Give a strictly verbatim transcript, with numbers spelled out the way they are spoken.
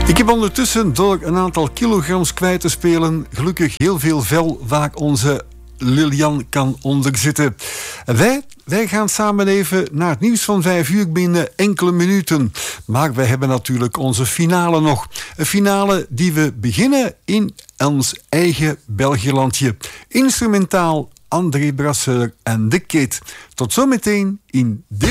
Ik heb ondertussen, door een aantal kilograms kwijt te spelen, gelukkig heel veel vel waar onze Lilian kan onderzitten. Wij, wij gaan samen even naar het nieuws van vijf uur binnen enkele minuten. Maar wij hebben natuurlijk onze finale nog. Een finale die we beginnen in ons eigen Belgilandje. Instrumentaal André Brasseur en de Kid. Tot zometeen in deel